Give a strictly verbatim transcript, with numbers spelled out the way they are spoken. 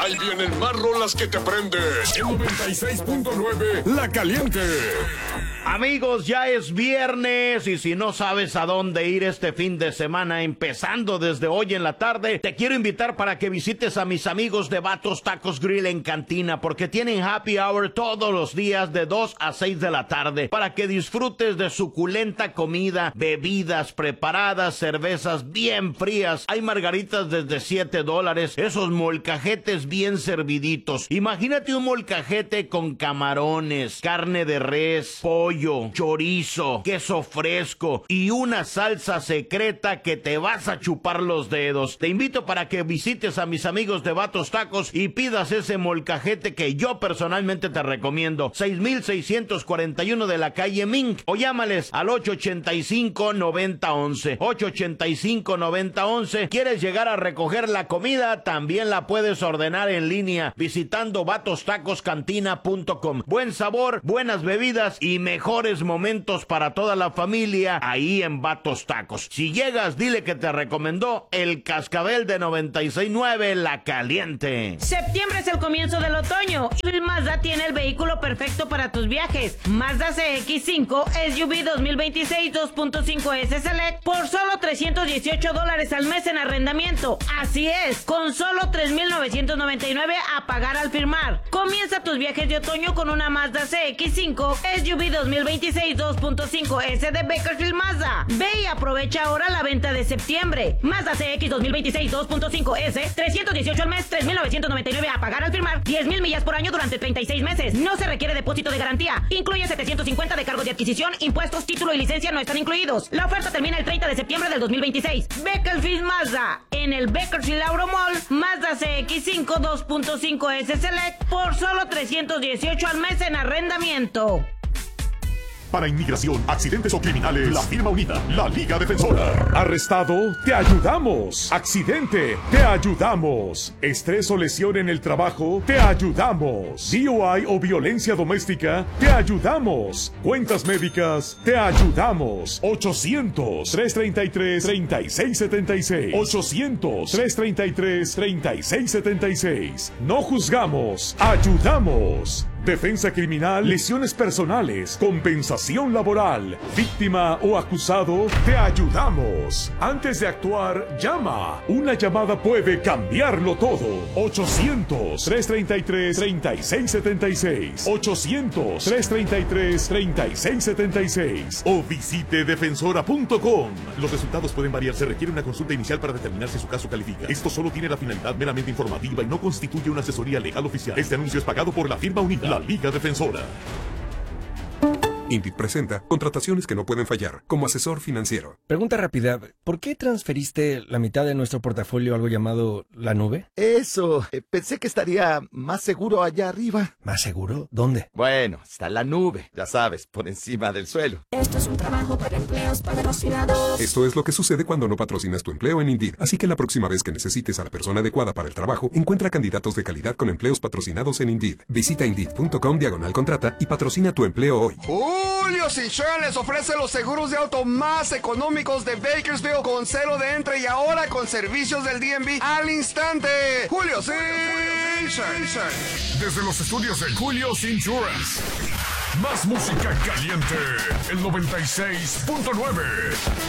Ahí vienen más rolas que te prenden. En noventa y seis punto nueve, La Caliente. Amigos, ya es viernes y si no sabes a dónde ir este fin de semana, empezando desde hoy en la tarde, te quiero invitar para que visites a mis amigos de Vatos Tacos Grill en Cantina, porque tienen happy hour todos los días de dos a seis de la tarde, para que disfrutes de suculenta comida, bebidas preparadas, cervezas bien frías, hay margaritas desde siete dólares, esos molcajetes bien serviditos. Imagínate un molcajete con camarones, carne de res, pollo, chorizo, queso fresco y una salsa secreta que te vas a chupar los dedos. Te invito para que visites a mis amigos de Vatos Tacos y pidas ese molcajete que yo personalmente te recomiendo. seis mil seiscientos cuarenta y uno de la calle Mink, o llámales al ocho ochenta y cinco, noventa once. ocho ochenta y cinco, noventa once. ¿Quieres llegar a recoger la comida? También la puedes ordenar en línea visitando vatos tacos cantina punto com. Buen sabor, buenas bebidas y mejores momentos para toda la familia ahí en Vatos Tacos. Si llegas, dile que te recomendó el Cascabel de noventa y seis punto nueve, La Caliente. Septiembre es el comienzo del otoño y Mazda tiene el vehículo perfecto para tus viajes. Mazda C X cinco S U V dos mil veintiséis dos punto cinco S Select por solo trescientos dieciocho dólares al mes en arrendamiento. Así es, con solo tres mil novecientos noventa y nueve a pagar al firmar. Comienza tus viajes de otoño con una Mazda C X cinco S U V dos mil veintiséis dos punto cinco S de Bakersfield Mazda. Ve y aprovecha ahora la venta de septiembre. Mazda C X dos mil veintiséis dos punto cinco S, trescientos dieciocho al mes, tres mil novecientos noventa y nueve a pagar al firmar, diez mil millas por año durante treinta y seis meses. No se requiere depósito de garantía. Incluye setecientos cincuenta de cargos de adquisición, impuestos, título y licencia no están incluidos. La oferta termina el treinta de septiembre del dos mil veintiséis. Bakersfield Mazda. En el Bakersfield Auto Mall, Mazda C X cinco dos punto cinco S Select por solo trescientos dieciocho al mes en arrendamiento. Para inmigración, accidentes o criminales, la firma unida, la Liga Defensora. Arrestado, te ayudamos. Accidente, te ayudamos. Estrés o lesión en el trabajo, te ayudamos. D U I o violencia doméstica, te ayudamos. Cuentas médicas, te ayudamos. ochocientos, trescientos treinta y tres, treinta y seis setenta y seis. ochocientos, trescientos treinta y tres, treinta y seis setenta y seis. No juzgamos, ayudamos. Defensa criminal, lesiones personales, compensación laboral, víctima o acusado, te ayudamos. Antes de actuar, llama. Una llamada puede cambiarlo todo. ochocientos, trescientos treinta y tres, treinta y seis setenta y seis. ochocientos, trescientos treinta y tres, treinta y seis setenta y seis. O visite defensora punto com. Los resultados pueden variar. Se requiere una consulta inicial para determinar si su caso califica. Esto solo tiene la finalidad meramente informativa y no constituye una asesoría legal oficial. Este anuncio es pagado por la firma unida, la Liga Defensora. Indeed presenta contrataciones que no pueden fallar como asesor financiero. Pregunta rápida, ¿por qué transferiste la mitad de nuestro portafolio a algo llamado la nube? Eso, eh, pensé que estaría más seguro allá arriba. ¿Más seguro? ¿Dónde? Bueno, está la nube, ya sabes, por encima del suelo. Esto es un trabajo para empleos patrocinados. Esto es lo que sucede cuando no patrocinas tu empleo en Indeed. Así que la próxima vez que necesites a la persona adecuada para el trabajo, encuentra candidatos de calidad con empleos patrocinados en Indeed. Visita Indeed punto com diagonal contrata y patrocina tu empleo hoy. Julio's Insurance les ofrece los seguros de auto más económicos de Bakersfield con cero de entre y ahora con servicios del D M V al instante. Julio's Insurance. Desde los estudios de Julio's Insurance. Más música caliente. El noventa y seis punto nueve.